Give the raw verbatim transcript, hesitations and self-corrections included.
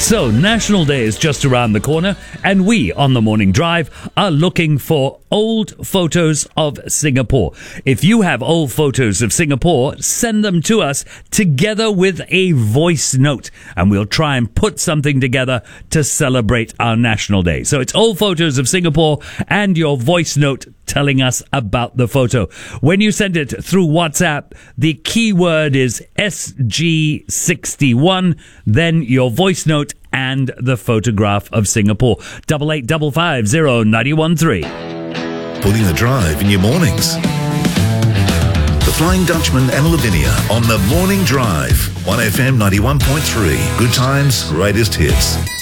So, National Day is just around the corner, and we on the Morning Drive are looking for old photos of Singapore. If you have old photos of Singapore, send them to us together with a voice note, and we'll try and put something together to celebrate our National Day. So it's old photos of Singapore and your voice note telling us about the photo. When you send it through WhatsApp, the keyword is S G sixty-one, then your voice note and the photograph of Singapore. Double eight double five zero nine one three. Putting the drive in your mornings. The Flying Dutchman and Lavinia on the Morning Drive. one F M ninety-one point three. Good times, greatest hits.